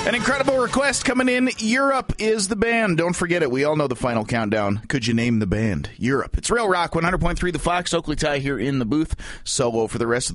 An incredible request coming in. Europe is the band. Don't forget it. We all know the final countdown. Could you name the band? Europe. It's Real Rock 100.3 The Fox. Oakley Ty here in the booth. Solo for the rest of the